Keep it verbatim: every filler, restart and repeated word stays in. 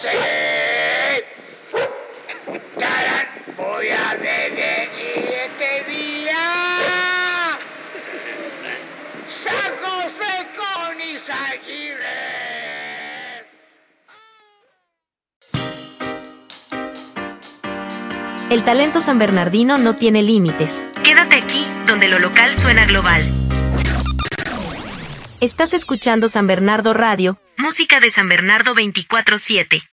Sí. Tarán, voy a beber este día. San José con Izaguirre. El talento sanbernardino no tiene límites. Quédate aquí, donde lo local suena global. Estás escuchando San Bernardo Radio, música de San Bernardo veinticuatro siete.